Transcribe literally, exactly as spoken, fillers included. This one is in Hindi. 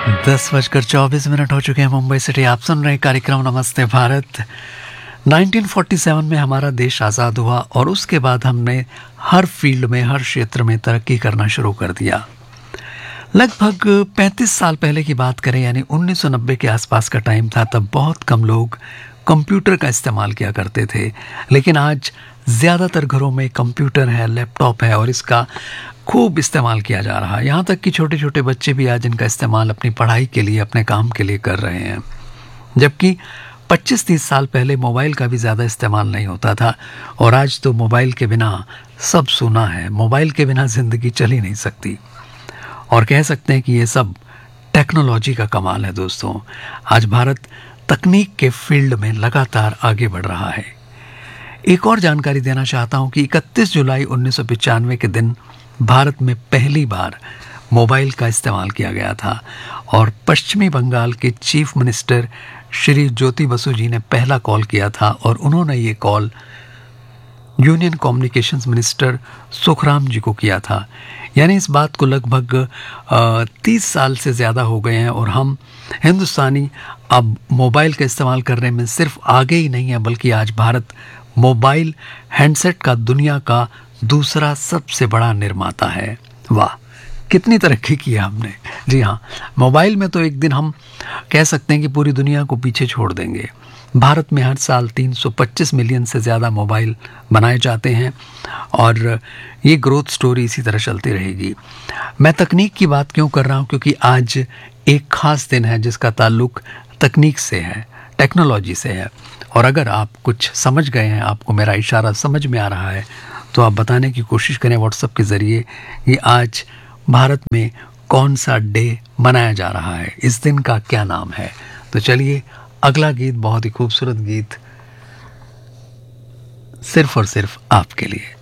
दस बजकर चौबीस मिनट हो चुके हैं मुंबई सिटी। आप सुन रहे हैं कार्यक्रम नमस्ते भारत। नाइनटीन फोर्टी सेवन में हमारा देश आज़ाद हुआ और उसके बाद हमने हर फील्ड में, हर क्षेत्र में तरक्की करना शुरू कर दिया। लगभग पैंतीस साल पहले की बात करें, यानी उन्नीस सौ नब्बे के आसपास का टाइम था, तब बहुत कम लोग कंप्यूटर का इस्तेमाल किया करते थे। लेकिन आज ज़्यादातर घरों में कंप्यूटर है, लैपटॉप है और इसका खूब इस्तेमाल किया जा रहा है। यहाँ तक कि छोटे छोटे बच्चे भी आज इनका इस्तेमाल अपनी पढ़ाई के लिए, अपने काम के लिए कर रहे हैं। जबकि पच्चीस तीस साल पहले मोबाइल का भी ज़्यादा इस्तेमाल नहीं होता था और आज तो मोबाइल के बिना सब सुना है। मोबाइल के बिना ज़िंदगी चल ही नहीं सकती और कह सकते हैं कि ये सब टेक्नोलॉजी का कमाल है। दोस्तों, आज भारत तकनीक के फील्ड में लगातार आगे बढ़ रहा है। एक और जानकारी देना चाहता हूँ कि इकतीस जुलाई उन्नीस सौ पचानवे के दिन भारत में पहली बार मोबाइल का इस्तेमाल किया गया था और पश्चिमी बंगाल के चीफ मिनिस्टर श्री ज्योति बसु जी ने पहला कॉल किया था और उन्होंने ये call union communications minister Sukhram जी को किया था। यानी इस बात को लगभग तीस साल से ज़्यादा हो गए हैं और हम हिंदुस्तानी अब मोबाइल का इस्तेमाल करने में सिर्फ आगे ही नहीं है, बल्कि आज भारत मोबाइल हैंडसेट का दुनिया का दूसरा सबसे बड़ा निर्माता है। वाह, कितनी तरक्की की है हमने। जी हाँ, मोबाइल में तो एक दिन हम कह सकते हैं कि पूरी दुनिया को पीछे छोड़ देंगे। भारत में हर साल तीन सौ पच्चीस मिलियन से ज़्यादा मोबाइल बनाए जाते हैं और ये ग्रोथ स्टोरी इसी तरह चलती रहेगी। मैं तकनीक की बात क्यों कर रहा हूँ? क्योंकि आज एक ख़ास दिन है जिसका ताल्लुक़ तकनीक से है, टेक्नोलॉजी से है। और अगर आप कुछ समझ गए हैं, आपको मेरा इशारा समझ में आ रहा है, तो आप बताने की कोशिश करें व्हाट्सएप के ज़रिए कि आज भारत में कौन सा डे मनाया जा रहा है, इस दिन का क्या नाम है। तो चलिए, अगला गीत बहुत ही खूबसूरत गीत सिर्फ और सिर्फ आपके लिए।